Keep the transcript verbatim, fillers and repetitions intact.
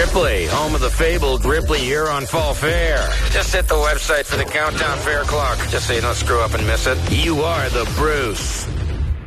Ripley, home of the fabled Ripley Huron Fall Fair. Just hit the website for the Countdown Fair clock, just so you don't screw up and miss it. You are the Bruce.